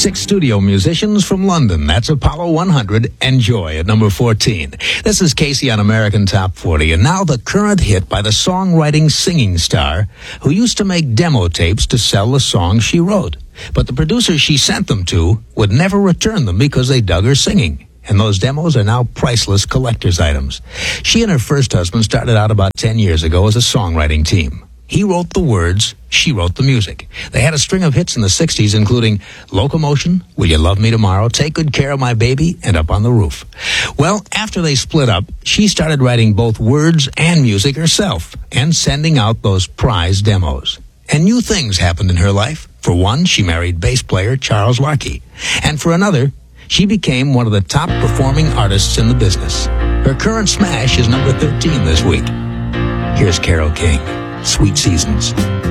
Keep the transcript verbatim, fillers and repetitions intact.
Six studio musicians from London. That's Apollo one hundred. Enjoy at number fourteen. This is Casey on American Top forty. And now the current hit by the songwriting singing star who used to make demo tapes to sell the songs she wrote. But the producers she sent them to would never return them because they dug her singing. And those demos are now priceless collector's items. She and her first husband started out about ten years ago as a songwriting team. He wrote the words, she wrote the music. They had a string of hits in the sixties, including Locomotion, Will You Love Me Tomorrow, Take Good Care of My Baby, and Up on the Roof. Well, after they split up, she started writing both words and music herself and sending out those prize demos. And new things happened in her life. For one, she married bass player Charles Larkey. And for another, she became one of the top performing artists in the business. Her current smash is number thirteen this week. Here's Carole King, Sweet Seasons.